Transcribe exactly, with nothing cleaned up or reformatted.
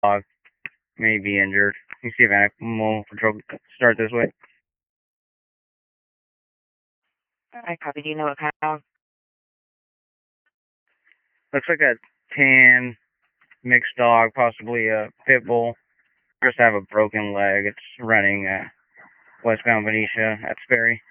dog may be injured. You see if animal control can start this way. I copy. Do you know what kind of? Looks like a tan mixed dog, possibly a pit bull. Just have a broken leg. It's running uh, westbound Benicia at Sperry.